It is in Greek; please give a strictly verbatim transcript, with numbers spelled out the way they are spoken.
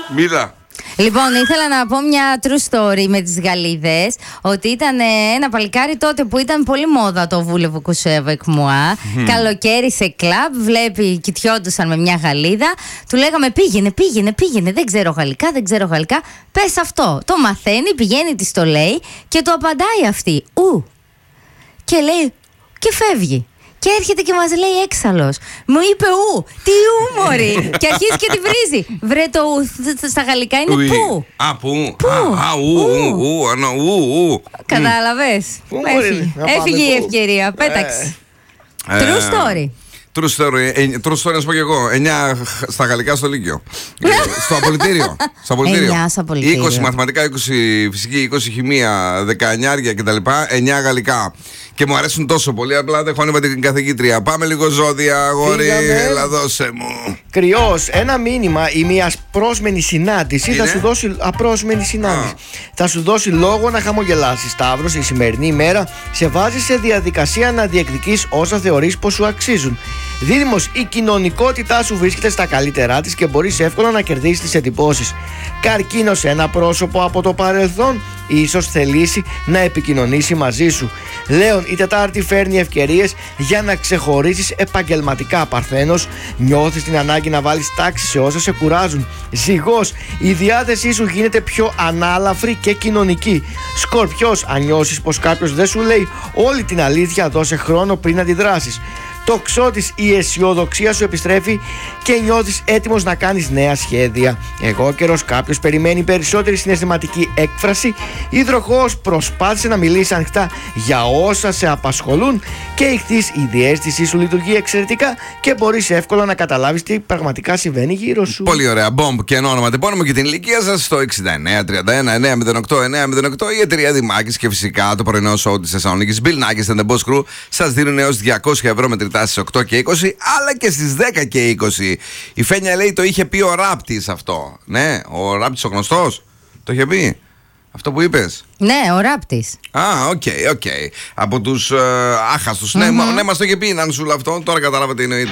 Μίλα. Λοιπόν, ήθελα να πω μια true story με τις Γαλλίδες. Ότι ήταν ένα παλικάρι τότε που ήταν πολύ μόδα το βούλευο Κουσέβεκ Μουά. Mm. Καλοκαίρι σε κλαμπ, βλέπει, κοιτιόντουσαν με μια Γαλλίδα. Του λέγαμε πήγαινε, πήγαινε, πήγαινε. Δεν ξέρω γαλλικά, δεν ξέρω γαλλικά. Πες αυτό. Το μαθαίνει, πηγαίνει, της το λέει και το απαντάει αυτή. Ου. Και λέει, και φεύγει. Και έρχεται και μας λέει έξαλλος. Μου είπε ου, τι ου μωρή. Και αρχίζει και τη βρίζει. Βρε το ου στα γαλλικά είναι που. Α, που. Α, ου, ου, ου, ου. Κατάλαβες. Έφυγε η ευκαιρία, πέταξε. True story. True story, true story να σου πω και εγώ. εννιά στα γαλλικά στο Λύκειο. Στο απολυτήριο. Στο απολυτήριο. είκοσι μαθηματικά, είκοσι φυσική, είκοσι χημεία, δεκαεννιά κτλ. εννιά γαλλικά. Και μου αρέσουν τόσο πολύ, απλά δεν έχω ανέβα την καθηγήτρια. Πάμε λίγο ζώδια, αγόρι, έλα δώσε μου. Κρυός, ένα μήνυμα ή μια απρόσμενη συνάντηση θα σου δώσει. Απρόσμενη συνάντηση. Θα σου δώσει λόγο να χαμογελάσεις. Σταύρος, η σημερινή ημέρα σε βάζει σε διαδικασία να διεκδικείς όσα θεωρείς πως σου αξίζουν. Δίδυμος, η κοινωνικότητά σου βρίσκεται στα καλύτερά της και μπορείς εύκολα να κερδίσεις τις εντυπώσεις. Καρκίνος, ένα πρόσωπο από το παρελθόν ίσως θελήσει να επικοινωνήσει μαζί σου. Λέων, η Τετάρτη φέρνει ευκαιρίες για να ξεχωρίσεις επαγγελματικά. Παρθένος, νιώθεις την ανάγκη να βάλεις τάξη σε όσα σε κουράζουν. Ζυγός, η διάθεσή σου γίνεται πιο ανάλαφρη και κοινωνική. Σκορπιός, αν νιώσεις πως κάποιος δεν σου λέει όλη την αλήθεια, δώσε χρόνο πριν αντιδράσεις. Τοξότης, η αισιοδοξία σου επιστρέφει και νιώθεις έτοιμος να κάνεις νέα σχέδια. Εγώ καιρός, κάποιος περιμένει περισσότερη συναισθηματική έκφραση. Υδροχόος, προσπάθησε να μιλήσει ανοιχτά για όσα σε απασχολούν. Και Ιχθύς, η διαίσθησή σου λειτουργεί εξαιρετικά και μπορείς εύκολα να καταλάβεις τι πραγματικά συμβαίνει γύρω σου. Πολύ ωραία. Μπομπ και ένα όνομα. Τυπώνουμε και την ηλικία σας στο εξήντα εννέα τριάντα ένα εννιακόσια οκτώ εννιακόσια οκτώ. Η εταιρεία Δημάκης και φυσικά το πρωινό σοου της Θεσσαλονίκης Bill Nackis and the Boss Crew σας δίνουν έως διακόσια ευρώ μετρητά στις οκτώ και είκοσι, αλλά και στις δέκα και είκοσι. Η Φένια λέει το είχε πει ο Ράπτης αυτό. Ναι, ο Ράπτης ο γνωστός. Το είχε πει. Αυτό που είπες. Ναι, ο Ράπτης. Α, οκ, οκ. Από τους ε, άχαστους. Mm-hmm. Ναι, ναι, μας το είχε πει, να σου αυτό. Τώρα καταλάβατε τι εννοείται.